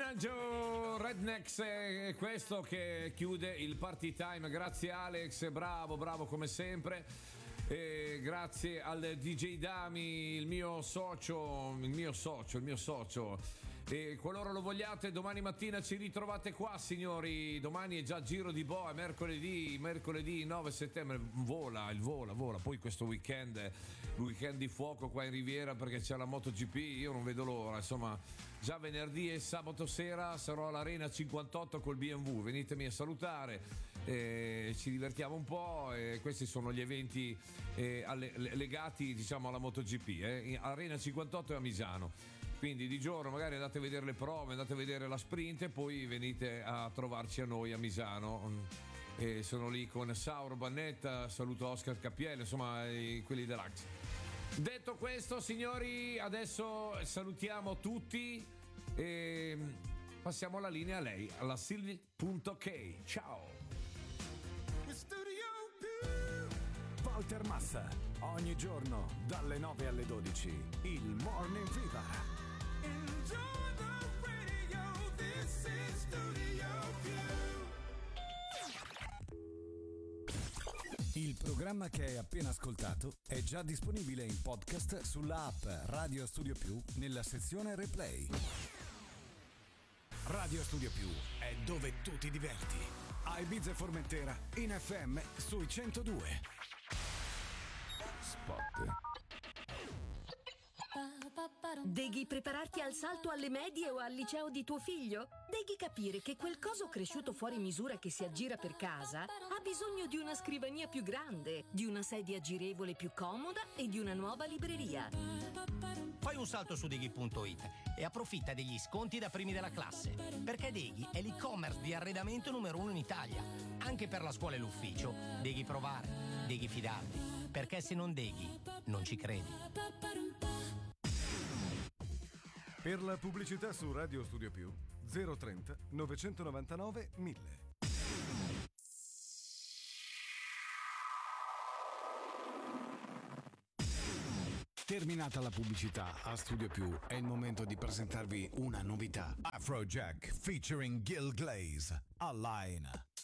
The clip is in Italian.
Menaggio Rednecks è questo che chiude il party time. Grazie Alex, bravo come sempre. E grazie al DJ Dami, il mio socio. E qualora lo vogliate, domani mattina ci ritrovate qua, signori. Domani è già giro di boa, mercoledì 9 settembre. Vola. Poi questo weekend di fuoco qua in Riviera, perché c'è la MotoGP. Io non vedo l'ora, insomma. Già venerdì e sabato sera sarò all'Arena 58 col BMW. Venitemi a salutare, ci divertiamo un po'. Questi sono gli eventi legati, diciamo, alla MotoGP. Arena 58 e a Misano. Quindi di giorno magari andate a vedere le prove, andate a vedere la sprint e poi venite a trovarci a noi a Misano. E sono lì con Sauro Bannetta, saluto Oscar Cappiello, insomma quelli dell'Ax. Detto questo, signori, adesso salutiamo tutti e passiamo la linea a lei, alla Silvi.k. Ciao. Walter Massa, ogni giorno dalle 9 alle 12, il Morning Fever. Il programma che hai appena ascoltato è già disponibile in podcast sulla app Radio Studio Più nella sezione Replay. Radio Studio Più è dove tu ti diverti. A Ibiza e Formentera in FM sui 102. Spot. Devi prepararti al salto alle medie o al liceo di tuo figlio? Devi capire che quel coso cresciuto fuori misura che si aggira per casa ha bisogno di una scrivania più grande, di una sedia girevole più comoda e di una nuova libreria. Fai un salto su Deghi.it e approfitta degli sconti da primi della classe, perché Deghi è l'e-commerce di arredamento numero 1 in Italia. Anche per la scuola e l'ufficio, Deghi provare, Deghi fidarti, perché se non Deghi non ci credi. Per la pubblicità su Radio Studio Più 030 999 1000. Terminata la pubblicità, a Studio Più è il momento di presentarvi una novità. Afrojack featuring Gil Glaze, Align.